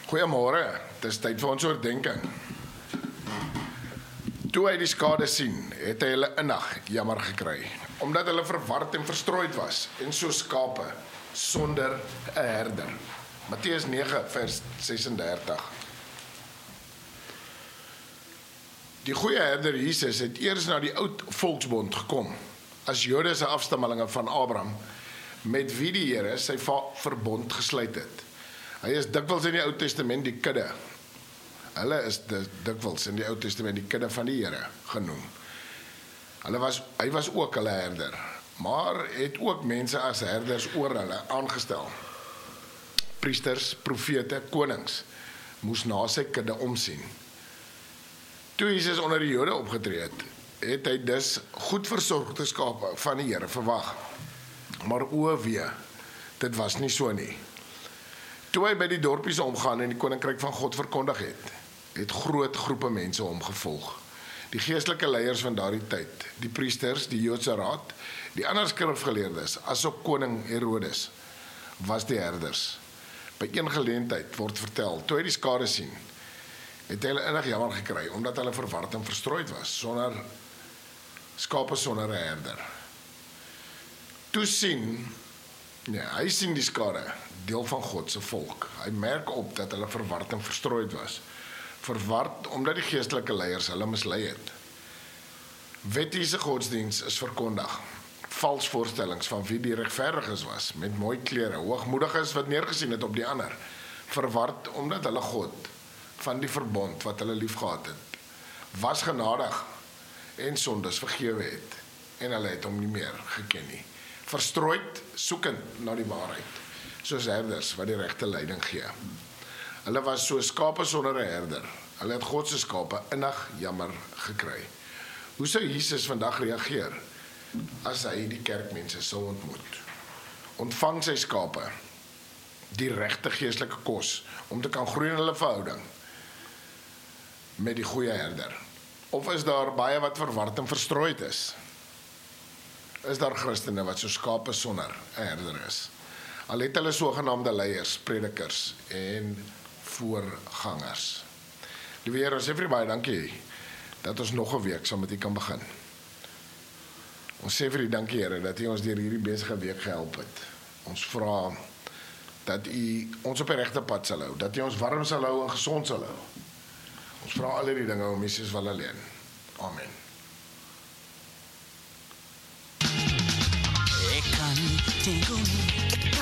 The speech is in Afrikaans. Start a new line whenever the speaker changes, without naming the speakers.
Goeiemôre, het is tyd vir ons oordeenking. Toe hy die skade sien, het hy hulle innig jammer gekry, omdat hulle verward en verstrooid was, en so skape, sonder 'n herder. Matteus 9 vers 36. Die goeie herder Jesus het eers na die oud volksbond gekom, as Jode se afstammelinge van Abraham, met wie die Here sy verbond gesluit het. Hy is dikwels in die Ou Testament die kudde. Hulle is dikwels in die Ou Testament die kudde van die Here genoem. Hy was ook hulle herder, maar het ook mense as herders oor hulle aangestel. Priesters, profete, konings moes na sy kudde omsien. Toe Jesus onder die Jode opgetree het hy dus goed versorgde skape van die Here verwag. Maar o wee, dit was nie so nie. Toe hy by die dorpies omgaan en die koninkryk van God verkondig het groot groepe mense hom gevolg. Die geestelike leiers van daardie tyd, die priesters, die Joodse raad, die ander skrifgeleerdes, asook koning Herodes, was die herders. By een geleentheid word vertel, toe hy die skade sien, het hy hulle innig jammer gekry, omdat hulle verward en verstrooid was, skape sonder 'n herder. Toe hy sien die skade, deel van God se volk. Hy merk op dat hulle verward en verstrooid was. Verward omdat die geestelike leiers hulle mislei het. Wettiese godsdiens is verkondig. Vals voorstellings van wie die regverdiges was, met mooi klere, hoogmoediges wat neergesien het op die ander. Verward omdat hulle God van die verbond wat hulle liefgehad het, was genadig en sondes vergewe het, en hulle het hom nie meer geken nie. Verstrooid, soekend na die waarheid, soos herders wat die regte leiding gee. Hulle was so skape sonder 'n herder. Hulle het God se skape innig jammer gekry. Hoe sou Jesus vandag reageer as hy die kerkmense sou ontmoet? Ontvang sy skape die regte geestelike kos om te kan groei in hulle verhouding met die goeie herder? Of is daar baie wat verward en verstrooid is? Is daar Christene wat so skape sonder 'n herder is? Al het hulle sogenaamde leiers, predikers en voorgangers. Liewe Here, ons sê vir U baie dankie dat ons nog 'n week saam met U kan begin. Ons sê vir U dankie, Here, dat U ons deur hierdie besige week gehelp het. Ons vra dat U ons op die regte pad sal hou, dat U ons warm sal hou en gesond sal hou. Ons vra al hierdie dinge om Jesus wil alleen. Amen.
Ek kan nie dink hoe